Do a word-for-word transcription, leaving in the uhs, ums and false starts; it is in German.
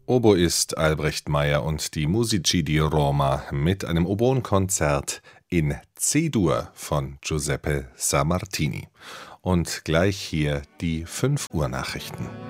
Oboist Albrecht Meyer und die Musici di Roma mit einem Oboenkonzert in C-Dur von Giuseppe Sammartini. Und gleich hier die fünf Uhr Nachrichten.